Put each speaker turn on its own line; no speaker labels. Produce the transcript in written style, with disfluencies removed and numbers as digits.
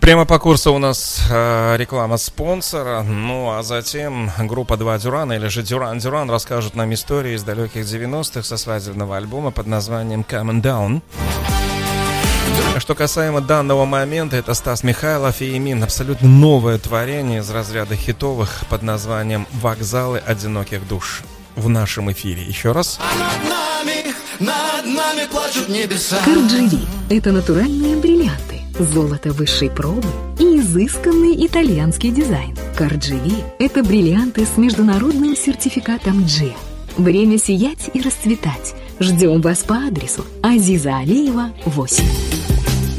Прямо по курсу у нас реклама спонсора. Ну а затем группа «Два Дюрана» или же «Дюран Дюран» расскажут нам истории из далеких 90-х со свадебного альбома под названием «Coming Down». Что касаемо данного момента, это Стас Михайлов и Эмин. Абсолютно новое творение из разряда хитовых под названием «Вокзалы одиноких душ». В нашем эфире. Еще раз.
Над нами плачут небеса.
Карджи – это натуральные бриллианты, золото высшей пробы и изысканный итальянский дизайн. Карджи – это бриллианты с международным сертификатом G. Время сиять и расцветать. Ждем вас по адресу Азиза Алиева, 8.